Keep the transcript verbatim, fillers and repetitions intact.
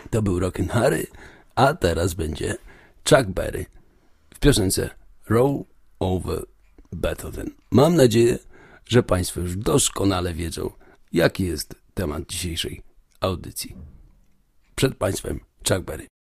To był Rockin' Harry, a teraz będzie Chuck Berry w piosence Roll Over Beethoven. Mam nadzieję, że Państwo już doskonale wiedzą, jaki jest temat dzisiejszej audycji. Przed Państwem Chuck Berry.